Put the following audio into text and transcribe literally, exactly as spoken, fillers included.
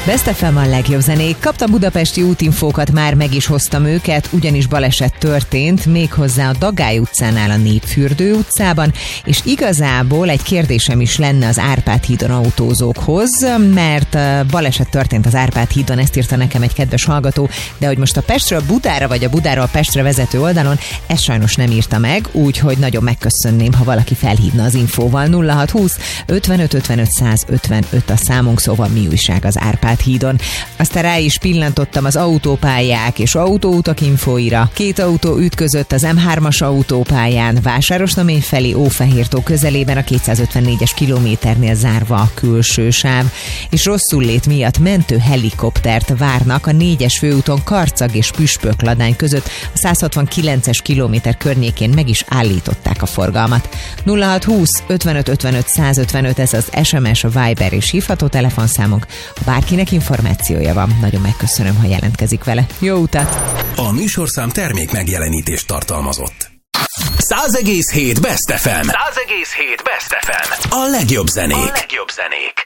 Best ef em a legjobb zenék. Kaptam budapesti útinfókat, már meg is hoztam őket, ugyanis baleset történt, méghozzá a Dagály utcánál a Népfürdő utcában, és igazából egy kérdésem is lenne az Árpád hídon autózókhoz, mert baleset történt az Árpád hídon, ezt írta nekem egy kedves hallgató, de hogy most a Pestről Budára vagy a Budáról a Pestre vezető oldalon, ezt sajnos nem írta meg, úgyhogy nagyon megköszönném, ha valaki felhívna az infóval. nulla hat húsz ötvenöt ötvenöt százötvenöt a számunk, szóval mi újság az Árpád hídon. Aztán rá is pillantottam az autópályák és autóutak infóira. Két autó ütközött az em hármas autópályán, Vásárosnamény felé Ófehértó közelében, a kétszázötvennégyes kilométernél zárva a külső sáv, és rosszullét miatt mentő helikoptert várnak a négyes főúton Karcag és Püspökladány között, a százhatvankilences kilométer környékén meg is állították a forgalmat. nulla hat húsz ötvenöt ötvenöt százötvenöt, ez az es em es, a Viber és hívható telefonszámunk. Ha bárkinek információja van, nagyon megköszönöm, ha jelentkezik vele. Jó utat! A műsorszám termék megjelenítést tartalmazott. száz egész hét Best ef em. száz egész hét Best ef em. A legjobb zenék. A legjobb zenék.